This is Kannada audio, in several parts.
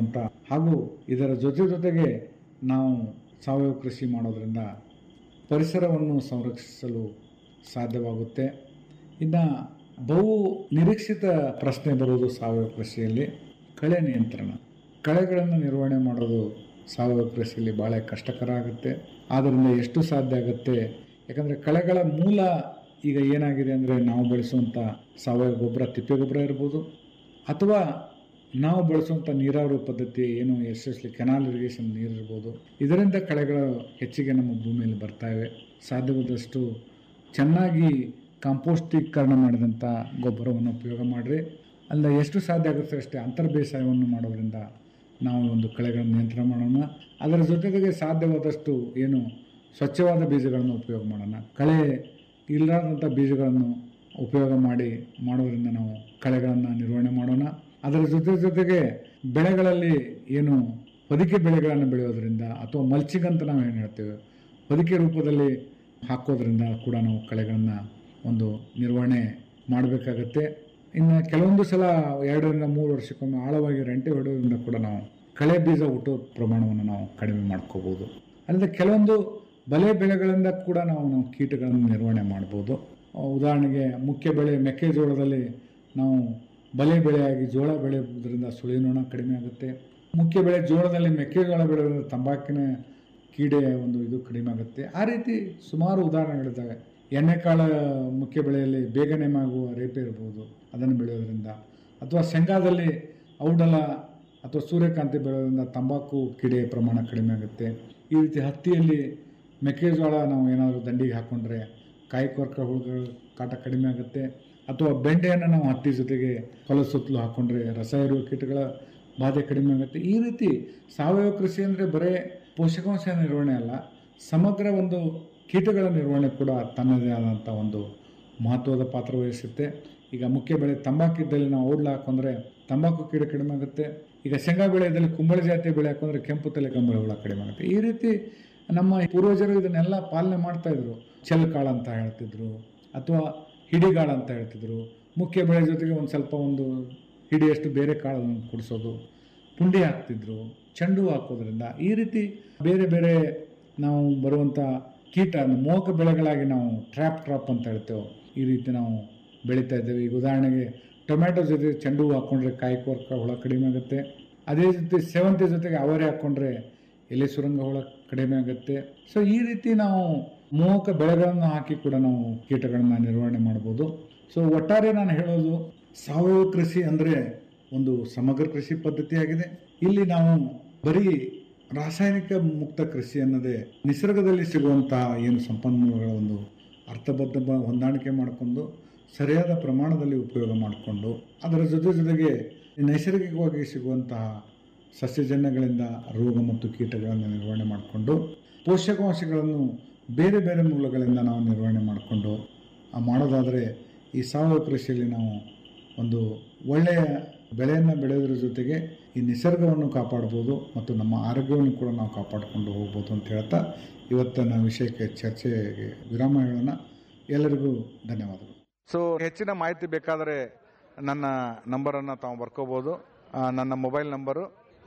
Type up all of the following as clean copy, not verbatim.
ಅಂತ ಹಾಗೂ ಇದರ ಜೊತೆಗೆ ನಾವು ಸಾವಯವ ಕೃಷಿ ಮಾಡೋದ್ರಿಂದ ಪರಿಸರವನ್ನು ಸಂರಕ್ಷಿಸಲು ಸಾಧ್ಯವಾಗುತ್ತೆ. ಇನ್ನು ಬಹು ನಿರೀಕ್ಷಿತ ಪ್ರಶ್ನೆ ಬರುವುದು ಸಾವಯವ ಕೃಷಿಯಲ್ಲಿ ಕಳೆ ನಿಯಂತ್ರಣ. ಕಳೆಗಳನ್ನು ನಿರ್ವಹಣೆ ಮಾಡೋದು ಸಾವಯವ ಕೃಷಿಯಲ್ಲಿ ಭಾಳ ಕಷ್ಟಕರ ಆಗುತ್ತೆ. ಆದ್ದರಿಂದ ಎಷ್ಟು ಸಾಧ್ಯ ಆಗುತ್ತೆ, ಯಾಕಂದರೆ ಕಳೆಗಳ ಮೂಲ ಈಗ ಏನಾಗಿದೆ ಅಂದರೆ ನಾವು ಬಳಸುವಂಥ ಸಾವಯವ ಗೊಬ್ಬರ, ತಿಪ್ಪೆ ಗೊಬ್ಬರ ಇರ್ಬೋದು, ಅಥವಾ ನಾವು ಬಳಸುವಂಥ ನೀರಾವರಿ ಪದ್ಧತಿ ಏನು ಎಸ್ಪೆಷಲಿ ಕೆನಾಲ್ ಇರಿಗೇಷನ್ ನೀರು ಇರ್ಬೋದು. ಇದರಿಂದ ಕಳೆಗಳು ಹೆಚ್ಚಿಗೆ ನಮ್ಮ ಭೂಮಿಯಲ್ಲಿ ಬರ್ತಾಯಿವೆ. ಸಾಧ್ಯವಾದಷ್ಟು ಚೆನ್ನಾಗಿ ಕಾಂಪೋಸ್ಟೀಕರಣ ಮಾಡಿದಂಥ ಗೊಬ್ಬರವನ್ನು ಉಪಯೋಗ ಮಾಡಿರಿ. ಅಲ್ಲ ಎಷ್ಟು ಸಾಧ್ಯ ಆಗುತ್ತೆ ಅಷ್ಟೇ ಅಂತರ್ ಬೇಸಾಯವನ್ನು ಮಾಡೋದ್ರಿಂದ ನಾವು ಒಂದು ಕಳೆಗಳನ್ನು ನಿಯಂತ್ರಣ ಮಾಡೋಣ. ಅದರ ಜೊತೆಗೆ ಸಾಧ್ಯವಾದಷ್ಟು ಏನು ಸ್ವಚ್ಛವಾದ ಬೀಜಗಳನ್ನು ಉಪಯೋಗ ಮಾಡೋಣ. ಕಳೆ ಇಲ್ಲದಂಥ ಬೀಜಗಳನ್ನು ಉಪಯೋಗ ಮಾಡೋದ್ರಿಂದ ನಾವು ಕಳೆಗಳನ್ನು ನಿರ್ವಹಣೆ ಮಾಡೋಣ. ಅದರ ಜೊತೆಗೆ ಬೆಳೆಗಳಲ್ಲಿ ಏನು ಹೊದಿಕೆ ಬೆಳೆಗಳನ್ನು ಬೆಳೆಯೋದ್ರಿಂದ ಅಥವಾ ಮಲ್ಚಿಂಗ್ ಅಂತ ನಾವು ಏನು ಹೇಳ್ತೇವೆ, ಹೊದಿಕೆ ರೂಪದಲ್ಲಿ ಹಾಕೋದ್ರಿಂದ ಕೂಡ ನಾವು ಕಳೆಗಳನ್ನು ಒಂದು ನಿರ್ವಹಣೆ ಮಾಡಬೇಕಾಗತ್ತೆ. ಇನ್ನು ಕೆಲವೊಂದು ಸಲ 2-3 ವರ್ಷಕ್ಕೊಮ್ಮೆ ಆಳವಾಗಿ ರೆಂಟೆ ಹೊಡೆಯೋದ್ರಿಂದ ಕೂಡ ನಾವು ಕಳೆ ಬೀಜ ಹುಟ್ಟೋ ಪ್ರಮಾಣವನ್ನು ನಾವು ಕಡಿಮೆ ಮಾಡ್ಕೋಬೋದು. ಅಲ್ಲದೆ ಕೆಲವೊಂದು ಬಲೆ ಬೆಳೆಗಳಿಂದ ಕೂಡ ನಾವು ಕೀಟಗಳನ್ನು ನಿರ್ವಹಣೆ ಮಾಡ್ಬೋದು. ಉದಾಹರಣೆಗೆ ಮುಖ್ಯ ಬೆಳೆ ಮೆಕ್ಕೆಜೋಳದಲ್ಲಿ ನಾವು ಬಲೆ ಬೆಳೆಯಾಗಿ ಜೋಳ ಬೆಳೆಯೋದ್ರಿಂದ ಸುಳಿನೋಣ ಕಡಿಮೆ ಆಗುತ್ತೆ. ಮುಖ್ಯ ಬೆಳೆ ಜೋಳದಲ್ಲಿ ಮೆಕ್ಕೆಜೋಳ ಬೆಳೆಯೋದ್ರಿಂದ ತಂಬಾಕಿನ ಕೀಡೆ ಒಂದು ಇದು ಕಡಿಮೆ ಆಗುತ್ತೆ. ಆ ರೀತಿ ಸುಮಾರು ಉದಾಹರಣೆಗಳಿದ್ದಾವೆ. ಎಣ್ಣೆಕಾಳು ಮುಖ್ಯ ಬೆಳೆಯಲ್ಲಿ ಬೇಗನೆ ಆಗುವ ರೇಪೆ ಇರ್ಬೋದು, ಅದನ್ನು ಬೆಳೆಯೋದ್ರಿಂದ, ಅಥವಾ ಶೇಂಗಾದಲ್ಲಿ ಔಡಲ ಅಥವಾ ಸೂರ್ಯಕಾಂತಿ ಬೆಳೆಯೋದ್ರಿಂದ ತಂಬಾಕು ಕೀಡೆಯ ಪ್ರಮಾಣ ಕಡಿಮೆ ಆಗುತ್ತೆ. ಈ ರೀತಿ ಹತ್ತಿಯಲ್ಲಿ ಮೆಕ್ಕೆಜೋಳ ನಾವು ಏನಾದರೂ ದಂಡಿಗೆ ಹಾಕ್ಕೊಂಡ್ರೆ ಕಾಯಿಕೊರಕ ಹುಳುಗಳ ಕಾಟ ಕಡಿಮೆ ಆಗುತ್ತೆ. ಅಥವಾ ಬೆಂಡೆಯನ್ನು ನಾವು ಹತ್ತಿ ಜೊತೆಗೆ ಹೊಲ ಸುತ್ತಲೂ ಹಾಕ್ಕೊಂಡ್ರೆ ರಸ ಇರುವ ಕೀಟಗಳ ಬಾಧೆ ಕಡಿಮೆ ಆಗುತ್ತೆ. ಈ ರೀತಿ ಸಾವಯವ ಕೃಷಿ ಅಂದರೆ ಬರೀ ಪೋಷಕಾಂಶ ನಿರ್ವಹಣೆ ಅಲ್ಲ, ಸಮಗ್ರ ಒಂದು ಕೀಟಗಳ ನಿರ್ವಹಣೆ ಕೂಡ ತನ್ನದೇ ಆದಂಥ ಒಂದು ಮಹತ್ವದ ಪಾತ್ರ ವಹಿಸುತ್ತೆ. ಈಗ ಮುಖ್ಯ ಬೆಳೆ ತಂಬಾಕಿದ್ದಲ್ಲಿ ನಾವು ಔಡ್ಲ ಹಾಕೊಂಡ್ರೆ ತಂಬಾಕು ಕೀಡೆ ಕಡಿಮೆ ಆಗುತ್ತೆ. ಈಗ ಶೇಂಗಾ ಬೆಳೆಯಲ್ಲಿ ಕುಂಬಳ ಜಾತಿಯ ಬೆಳೆ ಹಾಕೊಂಡ್ರೆ ಕೆಂಪು ತಲೆ ಕಂಬಳಿ ಹುಳ ಕಡಿಮೆ ಆಗುತ್ತೆ. ಈ ರೀತಿ ನಮ್ಮ ಪೂರ್ವಜರು ಇದನ್ನೆಲ್ಲ ಪಾಲನೆ ಮಾಡ್ತಾಯಿದ್ರು. ಚೆಲ್ಕಾಳು ಅಂತ ಹೇಳ್ತಿದ್ರು, ಅಥವಾ ಹಿಡಿಗಾಳು ಅಂತ ಹೇಳ್ತಿದ್ರು. ಮುಖ್ಯ ಬೆಳೆ ಜೊತೆಗೆ ಒಂದು ಹಿಡಿಯಷ್ಟು ಬೇರೆ ಕಾಳನ್ನು ಕುಡಿಸೋದು, ಪುಂಡಿ ಹಾಕ್ತಿದ್ರು, ಚೆಂಡು ಹಾಕೋದ್ರಿಂದ ಈ ರೀತಿ ಬೇರೆ ಬೇರೆ ನಾವು ಬರುವಂಥ ಕೀಟ ಮೋಹಕ ಬೆಳೆಗಳಾಗಿ ನಾವು ಟ್ರ್ಯಾಪ್ ಅಂತ ಹೇಳ್ತೇವೆ. ಈ ರೀತಿ ನಾವು ಬೆಳೀತಾ ಇದ್ದೇವೆ. ಈಗ ಉದಾಹರಣೆಗೆ ಟೊಮ್ಯಾಟೊ ಜೊತೆ ಚೆಂಡು ಹೂವು ಹಾಕ್ಕೊಂಡ್ರೆ ಕಾಯಿಕೊರಕ ಹುಳ ಕಡಿಮೆ ಆಗುತ್ತೆ. ಅದೇ ರೀತಿ ಸೇವಂತಿ ಜೊತೆಗೆ ಅವರೆ ಹಾಕ್ಕೊಂಡ್ರೆ ಎಲೆ ಸುರಂಗ ಹುಳ ಕಡಿಮೆ ಆಗುತ್ತೆ. ಸೊ ಈ ರೀತಿ ನಾವು ಮೋಹಕ ಬೆಳೆಗಳನ್ನು ಹಾಕಿ ಕೂಡ ನಾವು ಕೀಟಗಳನ್ನು ನಿರ್ವಹಣೆ ಮಾಡ್ಬೋದು. ಸೊ ಒಟ್ಟಾರೆ ನಾನು ಹೇಳೋದು, ಸಾವಯವ ಕೃಷಿ ಅಂದರೆ ಒಂದು ಸಮಗ್ರ ಕೃಷಿ ಪದ್ಧತಿಯಾಗಿದೆ. ಇಲ್ಲಿ ನಾವು ಬರೀ ರಾಸಾಯನಿಕ ಮುಕ್ತ ಕೃಷಿ ಅನ್ನೋದೇ ನಿಸರ್ಗದಲ್ಲಿ ಸಿಗುವಂತಹ ಏನು ಸಂಪನ್ಮೂಲಗಳ ಒಂದು ಅರ್ಥಬದ್ಧ ಹೊಂದಾಣಿಕೆ ಮಾಡಿಕೊಂಡು ಸರಿಯಾದ ಪ್ರಮಾಣದಲ್ಲಿ ಉಪಯೋಗ ಮಾಡಿಕೊಂಡು ಅದರ ಜೊತೆಗೆ ನೈಸರ್ಗಿಕವಾಗಿ ಸಿಗುವಂತಹ ಸಸ್ಯಜನ್ಯಗಳಿಂದ ರೋಗ ಮತ್ತು ಕೀಟಗಳನ್ನು ನಿರ್ವಹಣೆ ಮಾಡಿಕೊಂಡು ಪೋಷಕಾಂಶಗಳನ್ನು ಬೇರೆ ಬೇರೆ ಮೂಲಗಳಿಂದ ನಾವು ನಿರ್ವಹಣೆ ಮಾಡಿಕೊಂಡು ಮಾಡೋದಾದರೆ ಈ ಸಾವಯವ ಕೃಷಿಯಲ್ಲಿ ನಾವು ಒಂದು ಒಳ್ಳೆಯ ಬೆಳೆಯನ್ನು ಬೆಳೆಯೋದ್ರ ಜೊತೆಗೆ ಈ ನಿಸರ್ಗವನ್ನು ಕಾಪಾಡ್ಬೋದು ಮತ್ತು ನಮ್ಮ ಆರೋಗ್ಯವನ್ನು ಕೂಡ ನಾವು ಕಾಪಾಡಿಕೊಂಡು ಹೋಗ್ಬೋದು ಅಂತ ಹೇಳ್ತಾ ಇವತ್ತಿನ ವಿಷಯಕ್ಕೆ ಚರ್ಚೆಗೆ ವಿರಾಮ ಹೇಳೋಣ. ಎಲ್ಲರಿಗೂ ಧನ್ಯವಾದಗಳು. ಸೊ ಹೆಚ್ಚಿನ ಮಾಹಿತಿ ಬೇಕಾದರೆ ನನ್ನ ನಂಬರನ್ನು ತಾವು ಬರ್ಕೋಬೋದು. ನನ್ನ ಮೊಬೈಲ್ ನಂಬರು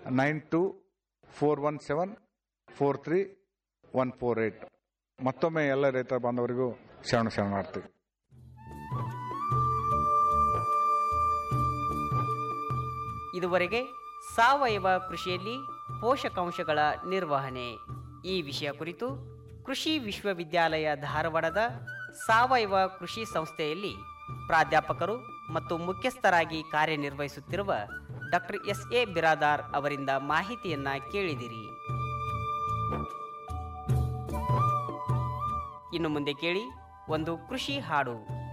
9241743148. ಮತ್ತೊಮ್ಮೆ ಎಲ್ಲ ರೈತ ಬಾಂಧವರಿಗೂ ಶರಣಾರ್ಥಿ. ಇದುವರೆಗೆ ಸಾವಯವ ಕೃಷಿಯಲ್ಲಿ ಪೋಷಕಾಂಶಗಳ ನಿರ್ವಹಣೆ ಈ ವಿಷಯ ಕುರಿತು ಕೃಷಿ ವಿಶ್ವವಿದ್ಯಾಲಯ ಧಾರವಾಡದ ಸಾವಯವ ಕೃಷಿ ಸಂಸ್ಥೆಯಲ್ಲಿ ಪ್ರಾಧ್ಯಾಪಕರು ಮತ್ತು ಮುಖ್ಯಸ್ಥರಾಗಿ ಕಾರ್ಯನಿರ್ವಹಿಸುತ್ತಿರುವ ಡಾಕ್ಟರ್ ಎಸ್.ಎ. ಬಿರಾದಾರ್ ಅವರಿಂದ ಮಾಹಿತಿಯನ್ನ ಕೇಳಿದಿರಿ. ಇನ್ನು ಮುಂದೆ ಕೇಳಿ ಒಂದು ಕೃಷಿ ಹಾಡು.